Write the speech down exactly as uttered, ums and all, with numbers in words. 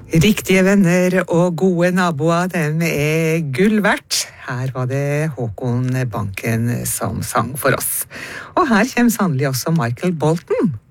Riktige venner og gode naboer, dem er gull verdt. Her var det Håkon Banken som sang for oss. Og her kommer sannelig også Michael Bolton.